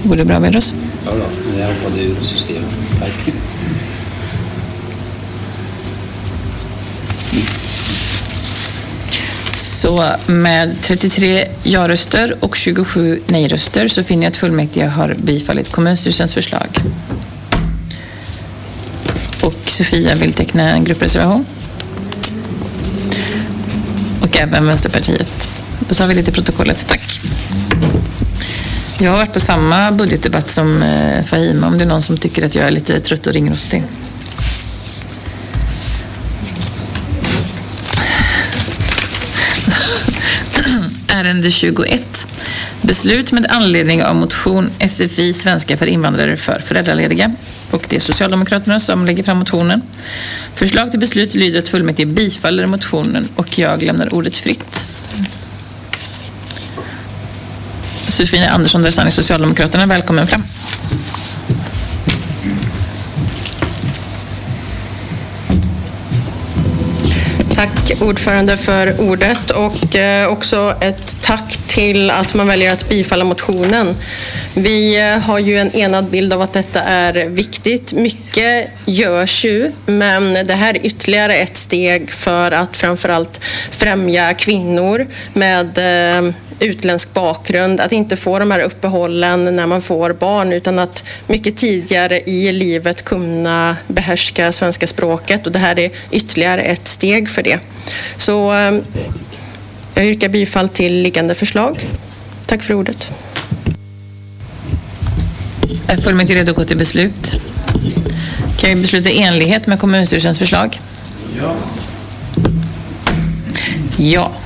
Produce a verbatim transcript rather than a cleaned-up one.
Går det bra med oss? Ja då, men jag hoppade ur systemet. Tack. Så med trettiotre ja-röster och tjugosju nej-röster så finner jag att fullmäktige har bifallit kommunstyrelsens förslag. Och Sofia vill teckna en gruppreservation. Och även Vänsterpartiet. Då tar vi lite protokollet. Tack. Jag har varit på samma budgetdebatt som Fahima, om det är någon som tycker att jag är lite trött och ringrostig. Ärende tjugoett. Beslut med anledning av motion S F I svenska för invandrare för föräldralediga. Och det är Socialdemokraterna som lägger fram motionen. Förslag till beslut lyder att fullmäktige bifaller motionen och jag lämnar ordet fritt. Sofia Andersson Darsani, Socialdemokraterna, välkommen fram. Tack ordförande för ordet och också ett tack till att man väljer att bifalla motionen. Vi har ju en enad bild av att detta är viktigt. Mycket görs ju, men det här är ytterligare ett steg för att framförallt främja kvinnor med utländsk bakgrund, att inte få de här uppehållen när man får barn, utan att mycket tidigare i livet kunna behärska svenska språket, och det här är ytterligare ett steg för det. Så jag yrkar bifall till liggande förslag. Tack för ordet. Är fullmäktige redo att gå till beslut? Kan vi besluta i enlighet med kommunstyrelsens förslag? Ja. Ja.